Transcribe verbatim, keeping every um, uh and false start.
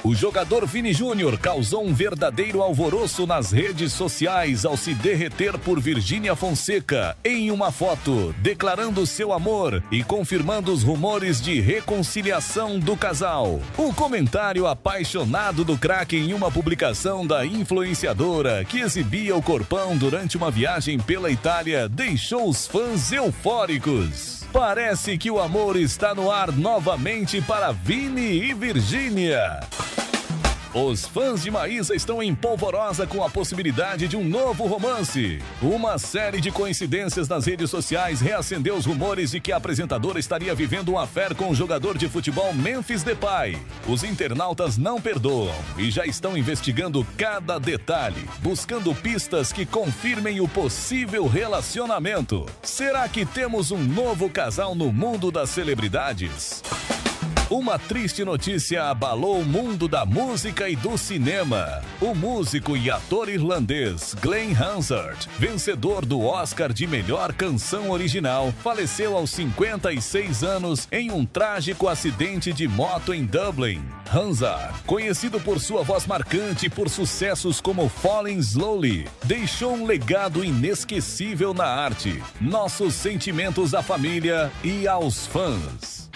O jogador Vini Júnior causou um verdadeiro alvoroço nas redes sociais ao se derreter por Virgínia Fonseca em uma foto, declarando seu amor e confirmando os rumores de reconciliação do casal. O comentário apaixonado do craque em uma publicação da influenciadora que exibia o corpão durante uma viagem pela Itália deixou os fãs eufóricos. Parece que o amor está no ar novamente para Vini e Virgínia. Os fãs de Maísa estão em polvorosa com a possibilidade de um novo romance. Uma série de coincidências nas redes sociais reacendeu os rumores de que a apresentadora estaria vivendo um affair com o jogador de futebol Memphis Depay. Os internautas não perdoam e já estão investigando cada detalhe, buscando pistas que confirmem o possível relacionamento. Será que temos um novo casal no mundo das celebridades? Uma triste notícia abalou o mundo da música e do cinema. O músico e ator irlandês Glenn Hansard, vencedor do Oscar de melhor canção original, faleceu aos cinquenta e seis anos em um trágico acidente de moto em Dublin. Hansard, conhecido por sua voz marcante e por sucessos como Falling Slowly, deixou um legado inesquecível na arte. Nossos sentimentos à família e aos fãs.